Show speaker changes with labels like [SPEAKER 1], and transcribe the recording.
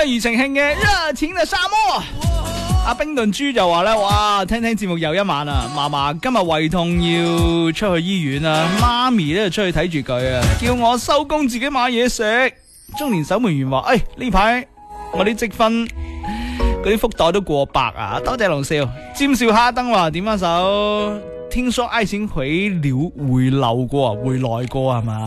[SPEAKER 1] 庾澄慶嘅熱情的沙漠。阿冰頓豬就話咧，哇，聽節目又一晚啊，嫲嫲今日胃痛要出去醫院啊，媽咪咧就出去睇住佢啊，叫我收工自己買嘢食。中年守門員話，呢排我啲積分嗰啲福袋都過百啊，多謝龍少。尖笑哈登話點一首聽說愛情回流過係嘛？